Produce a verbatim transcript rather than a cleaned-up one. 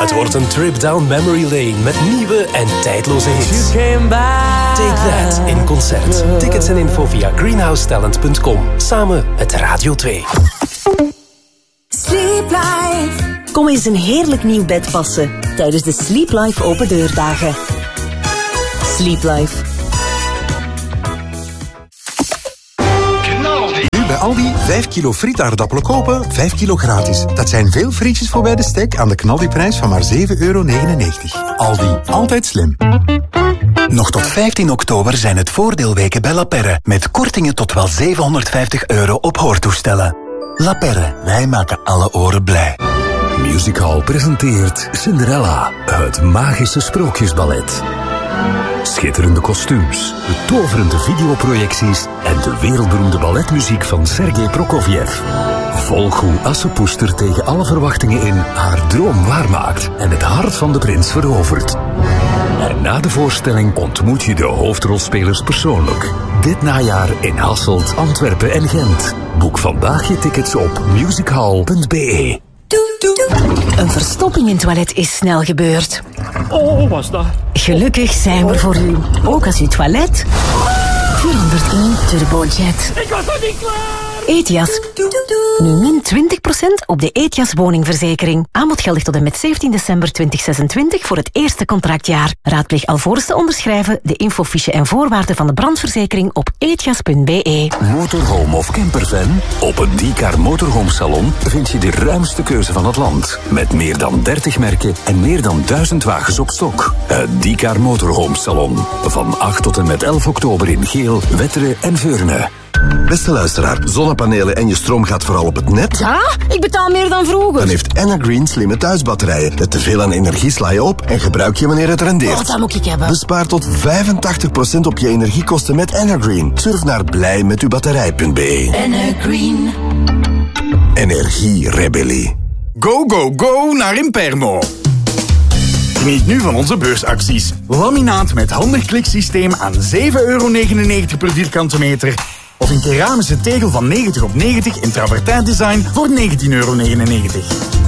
Het wordt een trip down memory lane met nieuwe en tijdloze hits. Take That in concert. Tickets en info via greenhouse talent punt com. Samen met Radio twee. Sleep Life. Kom eens een heerlijk nieuw bed passen tijdens de Sleep Life open deurdagen. Sleep Life. Nu bij Aldi vijf kilo frietaardappelen kopen, vijf kilo gratis. Dat zijn veel frietjes voor bij de stek aan de knaldiprijs van maar zeven euro negenennegentig. Aldi, altijd slim. Nog tot vijftien oktober zijn het voordeelweken bij La Perre, met kortingen tot wel zevenhonderdvijftig euro op hoortoestellen. La Perre, wij maken alle oren blij. Music Hall presenteert Cinderella, het magische sprookjesballet. Schitterende kostuums, betoverende videoprojecties en de wereldberoemde balletmuziek van Sergei Prokofjev. Volg hoe Assepoester tegen alle verwachtingen in haar droom waarmaakt en het hart van de prins verovert. En na de voorstelling ontmoet je de hoofdrolspelers persoonlijk. Dit najaar in Hasselt, Antwerpen en Gent. Boek vandaag je tickets op musichall punt be. Een verstopping in het toilet is snel gebeurd. Oh, wat was dat? Gelukkig zijn we voor u. Ook als uw toilet vierhonderdéén turbojet. Ik was nog niet klaar! Ethias. Nu min twintig procent op de Ethias woningverzekering. Aanbod geldig tot en met zeventien december tweeduizend zesentwintig voor het eerste contractjaar. Raadpleeg alvorens te onderschrijven de infofiche en voorwaarden van de brandverzekering op ethias punt be. Motorhome of camperfan? Op het D-Car Motorhome Salon vind je de ruimste keuze van het land. Met meer dan dertig merken en meer dan duizend wagens op stok. Het D-Car Motorhome Salon. Van acht tot en met elf oktober in Geel, Wetteren en Veurne. Beste luisteraar, zonnepanelen en je stroom gaat vooral op het net? Ja, ik betaal meer dan vroeger. Dan heeft Energreen slimme thuisbatterijen. Met te veel aan energie sla je op en gebruik je wanneer het rendeert. Oh, dat moet ik hebben. Bespaar tot vijfentachtig procent op je energiekosten met Energreen. Surf naar blij met uw batterij punt be. Energreen. Energierebellie. Go, go, go naar Impermo. Geniet nu van onze beursacties. Laminaat met handig kliksysteem aan zeven euro negenennegentig per vierkante meter. Of een keramische tegel van negentig op negentig in travertijn design voor negentien euro negenennegentig.